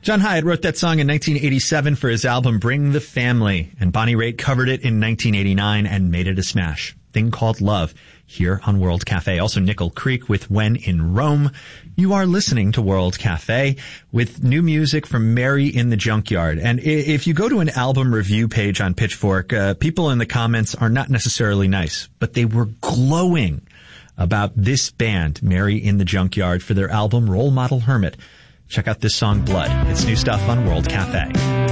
John Hyatt wrote that song in 1987 for his album Bring the Family, and Bonnie Raitt covered it in 1989 and made it a smash. Thing Called Love, here on World Cafe. Also Nickel Creek with When in Rome. You are listening to World Cafe with new music from Mary in the Junkyard. And if you go to an album review page on Pitchfork, people in the comments are not necessarily nice, but they were glowing about this band, Mary in the Junkyard, for their album Role Model Hermit. Check out this song, Blood. It's new stuff on World Cafe.